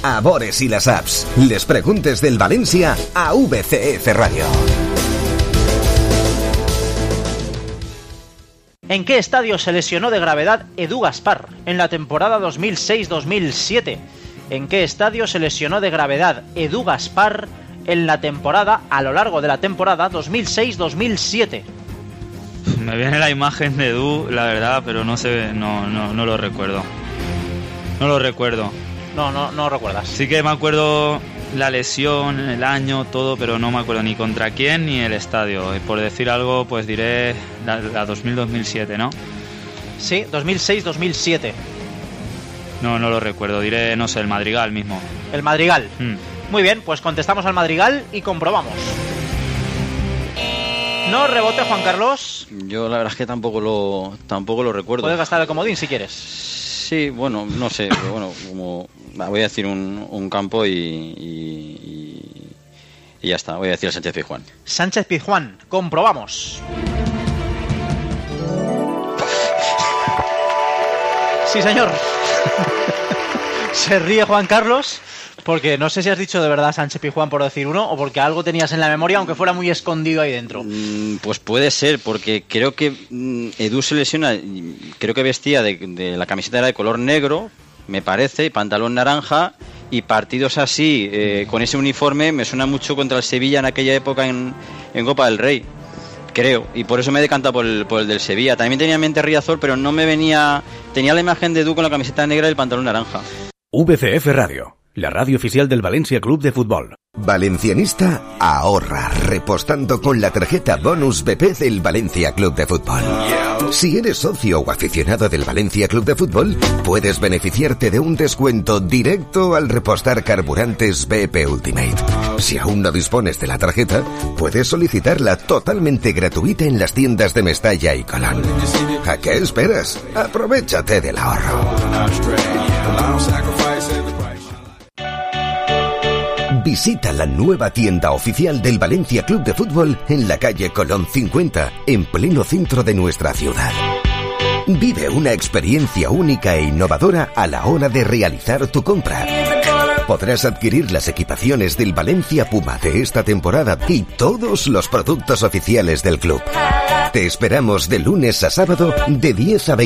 a Bores y las apps. Les preguntes del Valencia a VCF Radio. ¿En qué estadio se lesionó de gravedad Edu Gaspar en la temporada 2006-2007? ¿En qué estadio se lesionó de gravedad Edu Gaspar a lo largo de la temporada 2006-2007? Me viene la imagen de Edu, la verdad, pero no sé, no lo recuerdo. No lo recuerdo. No recuerdas. Sí que me acuerdo la lesión, el año, todo, pero no me acuerdo ni contra quién ni el estadio. Y por decir algo, pues diré la 2000-2007, ¿no? Sí, 2006-2007. No lo recuerdo, diré, no sé, el Madrigal mismo. El Madrigal. Muy bien, pues contestamos al Madrigal y comprobamos. No rebote, Juan Carlos. Yo la verdad es que tampoco lo recuerdo. Puedes gastar el comodín si quieres. Sí, bueno, no sé, pero bueno, como voy a decir un campo y ya está, voy a decir el Sánchez Pizjuán. Sánchez Pizjuán, comprobamos. Sí, señor. Se ríe Juan Carlos porque no sé si has dicho de verdad Sánchez Pizjuán por decir uno o porque algo tenías en la memoria aunque fuera muy escondido ahí dentro. Pues puede ser, porque creo que Edu se lesiona, creo que vestía de la camiseta era de color negro, me parece, pantalón naranja, y partidos así, con ese uniforme, me suena mucho contra el Sevilla en aquella época en Copa del Rey, creo, y por eso me he decantado por el del Sevilla. También tenía en mente Riazor, pero no me venía, tenía la imagen de Edu con la camiseta negra y el pantalón naranja. VCF Radio, la radio oficial del Valencia Club de Fútbol. Valencianista ahorra repostando con la tarjeta Bonus BP del Valencia Club de Fútbol. Si eres socio o aficionado del Valencia Club de Fútbol, puedes beneficiarte de un descuento directo al repostar carburantes BP Ultimate. Si aún no dispones de la tarjeta, puedes solicitarla totalmente gratuita en las tiendas de Mestalla y Colón. ¿A qué esperas? Aprovechate del ahorro. Visita la nueva tienda oficial del Valencia Club de Fútbol en la calle Colón 50, en pleno centro de nuestra ciudad. Vive una experiencia única e innovadora a la hora de realizar tu compra. Podrás adquirir las equipaciones del Valencia Puma de esta temporada y todos los productos oficiales del club. Te esperamos de lunes a sábado de 10 a 20.